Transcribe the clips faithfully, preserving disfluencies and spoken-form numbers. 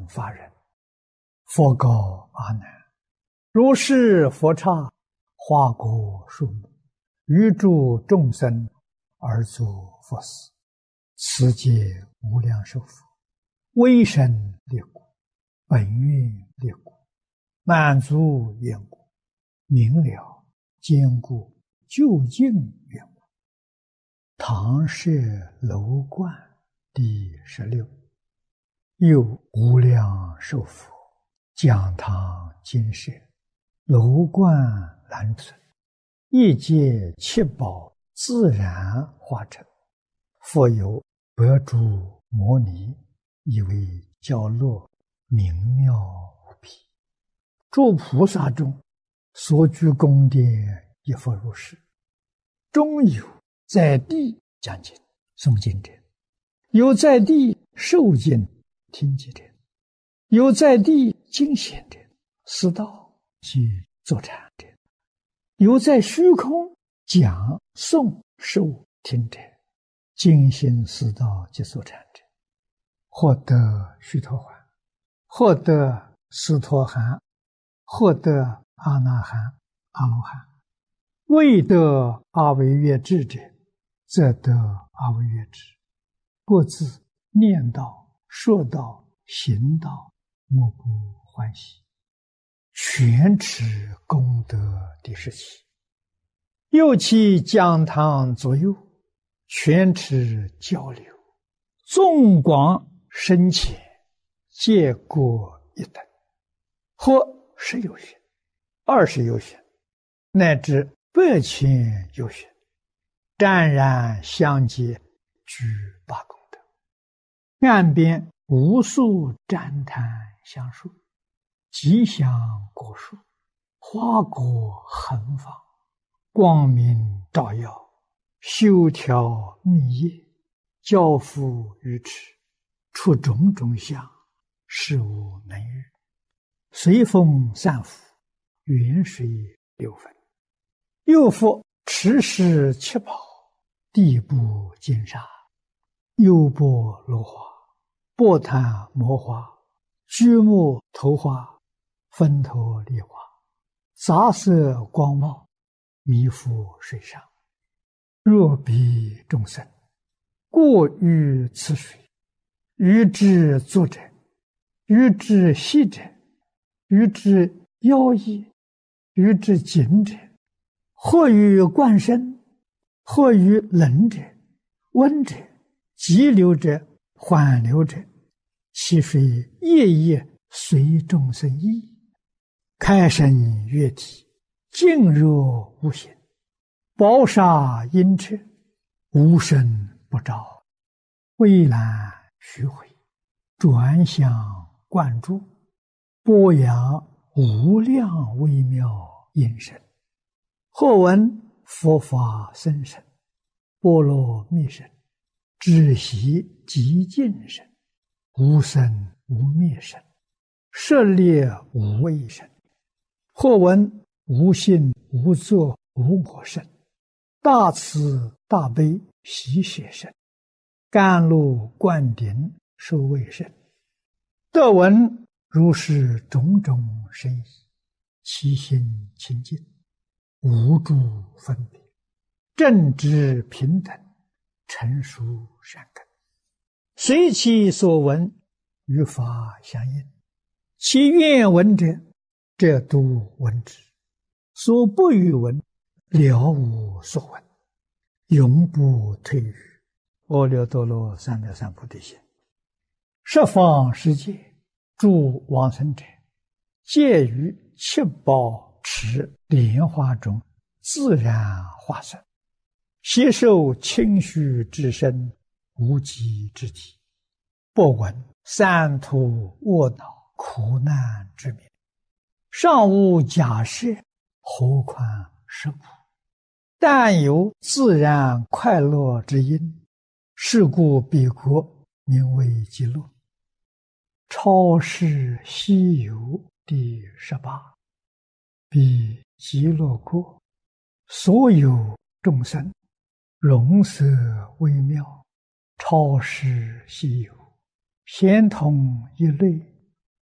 法人。佛告阿难：如是佛刹，花果树木，于诸众生而作佛事，此皆无量寿佛，威神力故，本愿力故，满足愿故，明了坚固究竟愿故。唐舍楼观第十六。又无量寿佛讲堂金舍，楼观栏存，一界七宝自然化成。复有百诸摩尼，以为教落，明妙无比。诸菩萨中所居宫殿，亦复如是。中有在地讲经诵经者，有在地受经听经者，有在地经显者，思道及坐禅者，有在虚空讲诵受听者，精心思道及坐禅者，获得须陀洹，获得斯陀含，获得阿那含、阿罗汉。未得阿惟越致者，则得阿惟越致。各自念道、说道、行道，莫不欢喜。全持功德第十七。又其讲堂左右，全持交流，纵广深浅，皆各一等，或十有寻，二十有寻，乃至百千有寻，湛然相接，具八功德。岸边无数旃檀香树，吉祥果树，花果横放，光明照耀，修条密叶，交付于持，出种种相，事无能喻。随风散伏，远水流分。又复持世七宝，地部金沙，优波罗花，波檀摩花，居木头花，分头梨花，杂色光茂，弥覆水上。若彼众生过于此水，于之作者，于之息者，于之妖异，于之紧者，或于灌身，或于冷者、温者、急流者、缓流者，其水夜夜随众生意，开生悦体，静若无形，宝沙阴彻，无声不照，蔚蓝虚毁，转向灌注，播扬无量微妙音声。或闻佛法甚深，波罗蜜声，知悉极尽声，无生无灭声，舍猎无畏声。或闻无性无作无我声，大慈大悲喜舍声，甘露灌顶受畏声。得闻如是种种声意，其心清净，无诸分别，正直平等，成熟善根，随其所闻，与法相应。其愿闻者，则都闻之；所不欲闻，了无所闻，永不退于阿耨多罗三藐三菩提心。十方世界诸往生者，皆于七宝持莲花中自然化身，悉受清虚之身，无极之体，不闻三途卧恼苦难之名，尚无假设，何况是苦？但有自然快乐之因，是故彼国名为极乐。超世西游第十八。彼极乐国，所有众生，容色微妙，超世西游，咸同一类，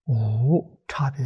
无差别。